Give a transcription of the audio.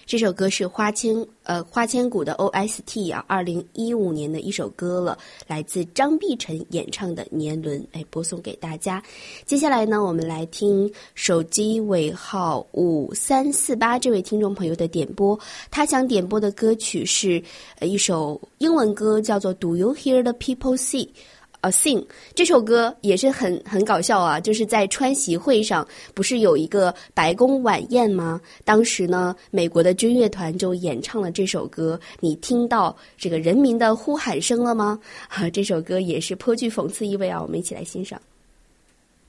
这首歌是花千骨的 OST 啊，2015年的一首歌了，来自张碧晨演唱的《年轮》，播送给大家。接下来呢，我们来听手机尾号5348这位听众朋友的点播，他想点播的歌曲是一首英文歌，叫做 Do You Hear the People Sing。这首歌也是很搞笑啊，就是在川习会上不是有一个白宫晚宴吗？当时呢，美国的军乐团就演唱了这首歌，你听到这个人民的呼喊声了吗？这首歌也是颇具讽刺意味啊，我们一起来欣赏。